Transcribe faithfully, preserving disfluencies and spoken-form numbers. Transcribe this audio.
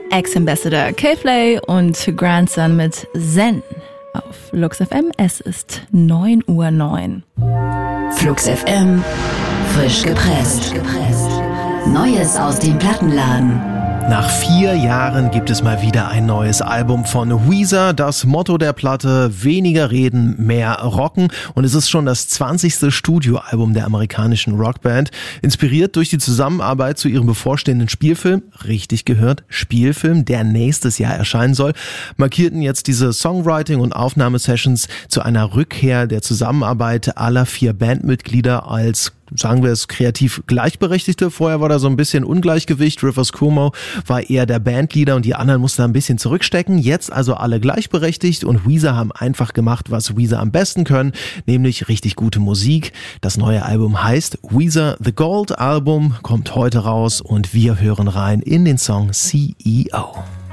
Ex-Ambassador K-Flay und Grandson mit Zen auf Flux F M. Es ist neun Uhr neun. Flux F M, frisch gepresst. Neues aus dem Plattenladen. Nach vier Jahren gibt es mal wieder ein neues Album von Weezer. Das Motto der Platte: weniger reden, mehr rocken. Und es ist schon das zwanzigste Studioalbum der amerikanischen Rockband. Inspiriert durch die Zusammenarbeit zu ihrem bevorstehenden Spielfilm, richtig gehört, Spielfilm, der nächstes Jahr erscheinen soll, markierten jetzt diese Songwriting- und Aufnahmesessions zu einer Rückkehr der Zusammenarbeit aller vier Bandmitglieder als, sagen wir es, kreativ Gleichberechtigte. Vorher war da so ein bisschen Ungleichgewicht. Rivers Cuomo war eher der Bandleader und die anderen mussten ein bisschen zurückstecken. Jetzt also alle gleichberechtigt und Weezer haben einfach gemacht, was Weezer am besten können, nämlich richtig gute Musik. Das neue Album heißt Weezer The Gold Album, kommt heute raus und wir hören rein in den Song C E O.